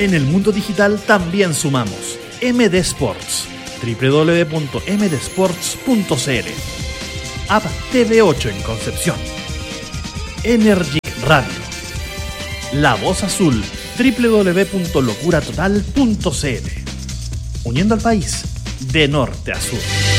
En el mundo digital también sumamos MD Sports, www.mdsports.cl, App TV8 en Concepción, Energy Radio, La Voz Azul, www.locuratotal.cl, uniendo al país de norte a sur.